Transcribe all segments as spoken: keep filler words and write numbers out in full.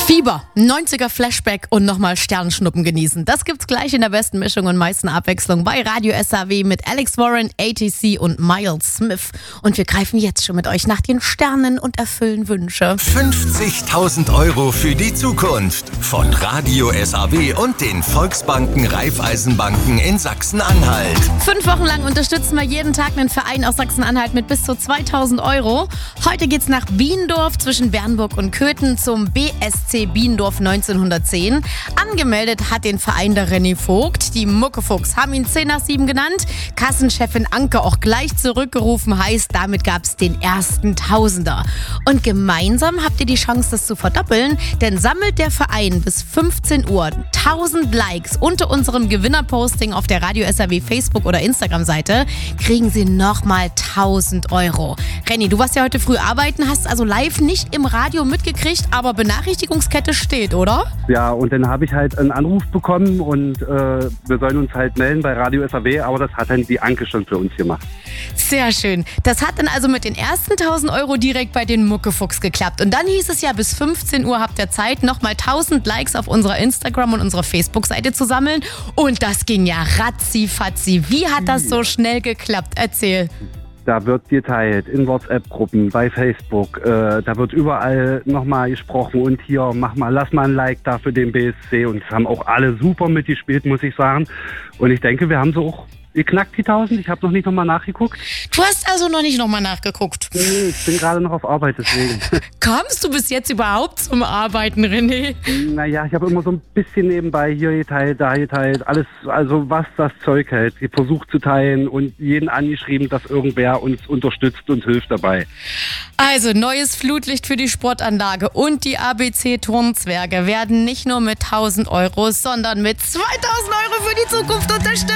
Fieber, neunziger Flashback und nochmal Sternschnuppen genießen. Das gibt's gleich in der besten Mischung und meisten Abwechslung bei Radio S A W mit Alex Warren, A T C und Miles Smith. Und wir greifen jetzt schon mit euch nach den Sternen und erfüllen Wünsche. fünfzigtausend Euro für die Zukunft von Radio S A W und den Volksbanken Raiffeisenbanken in Sachsen-Anhalt. Fünf Wochen lang unterstützen wir jeden Tag einen Verein aus Sachsen-Anhalt mit bis zu zweitausend Euro. Heute geht's nach Biendorf zwischen Bernburg und Köthen zum B S C Biendorf neunzehnhundertzehn. Angemeldet hat den Verein der René Vogt. Die Muckefuchs haben ihn zehn nach sieben genannt. Kassenchefin Anke auch gleich zurückgerufen, heißt, damit gab's den ersten Tausender. Und gemeinsam habt ihr die Chance, das zu verdoppeln, denn sammelt der Verein bis fünfzehn Uhr tausend Likes unter unserem Gewinnerposting auf der Radio S A W Facebook- oder Instagram-Seite, kriegen sie nochmal tausend Euro. Renny, du warst ja heute früh arbeiten, hast also live nicht im Radio mitgekriegt, aber Benachrichtigungskette steht, oder? Ja, und dann habe ich halt einen Anruf bekommen und äh, wir sollen uns halt melden bei Radio S A W, aber das hat dann die Anke schon für uns gemacht. Sehr schön. Das hat dann also mit den ersten tausend Euro direkt bei den Muckefuchs geklappt. Und dann hieß es ja, bis fünfzehn Uhr habt ihr Zeit, nochmal tausend Likes auf unserer Instagram- und unserer Facebook-Seite zu sammeln. Und das ging ja ratzi-fatzi. Wie hat das so schnell geklappt? Erzähl. Da wird geteilt in WhatsApp-Gruppen, bei Facebook, äh, da wird überall nochmal gesprochen und hier, mach mal, lass mal ein Like da für den B S C und es haben auch alle super mitgespielt, muss ich sagen. Und ich denke, wir haben so auch geknackt die tausend, ich habe noch nicht nochmal nachgeguckt. Du hast also noch nicht nochmal nachgeguckt? Nee, ich bin gerade noch auf Arbeit, deswegen. Kamst du bis jetzt überhaupt zum Arbeiten, René? Naja, ich habe immer so ein bisschen nebenbei hier geteilt, da geteilt, alles, also was das Zeug hält. Ich versuche zu teilen und jeden angeschrieben, dass irgendwer uns unterstützt und hilft dabei. Also, neues Flutlicht für die Sportanlage und die A B C-Turnzwerge werden nicht nur mit tausend Euro, sondern mit zweitausend Euro für die Zukunft unterstützt.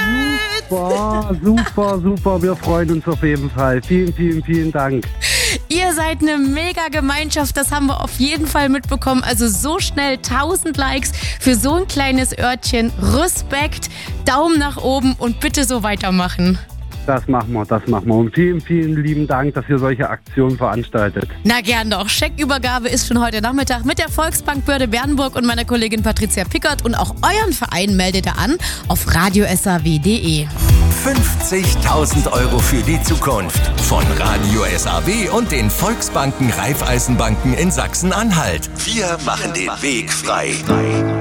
Super, super, super. Wir freuen uns auf jeden Fall. Vielen, vielen, vielen Dank. Ihr seid eine mega Gemeinschaft, das haben wir auf jeden Fall mitbekommen. Also so schnell tausend Likes für so ein kleines Örtchen. Respekt, Daumen nach oben und bitte so weitermachen. Das machen wir, das machen wir. Und vielen, vielen lieben Dank, dass ihr solche Aktionen veranstaltet. Na gern doch. Scheckübergabe ist schon heute Nachmittag mit der Volksbank Börde Bernburg und meiner Kollegin Patricia Pickert. Und auch euren Verein meldet ihr an auf radio s a w punkt d e. fünfzigtausend Euro für die Zukunft von Radio S A W und den Volksbanken Raiffeisenbanken in Sachsen-Anhalt. Wir machen den Weg frei.